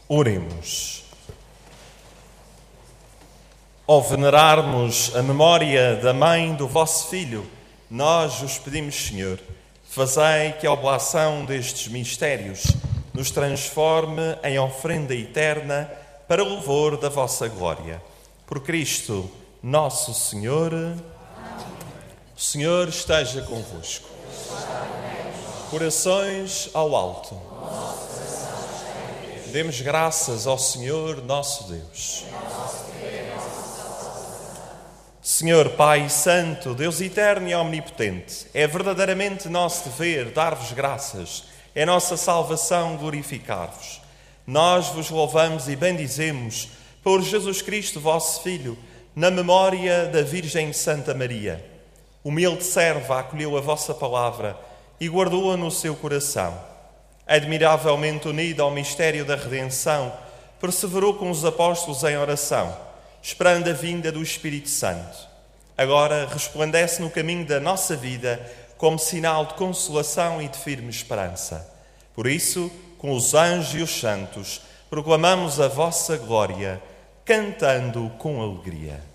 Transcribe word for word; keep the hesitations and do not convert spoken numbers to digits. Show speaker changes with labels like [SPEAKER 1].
[SPEAKER 1] Oremos. Ao venerarmos a memória da mãe do vosso Filho, nós vos pedimos, Senhor, fazei que a oblação destes mistérios nos transforme em ofrenda eterna para o louvor da vossa glória. Por Cristo, nosso Senhor. Amém. O Senhor esteja convosco. Corações ao alto. Demos graças ao Senhor nosso Deus. Senhor Pai Santo, Deus eterno e omnipotente, é verdadeiramente nosso dever dar-vos graças, é nossa salvação glorificar-vos. Nós vos louvamos e bendizemos por Jesus Cristo, vosso Filho, na memória da Virgem Santa Maria. Humilde serva acolheu a vossa palavra e guardou-a no seu coração. Admiravelmente unida ao mistério da redenção, perseverou com os apóstolos em oração, esperando a vinda do Espírito Santo. Agora resplandece no caminho da nossa vida como sinal de consolação e de firme esperança. Por isso, com os anjos e os santos, proclamamos a vossa glória, cantando com alegria.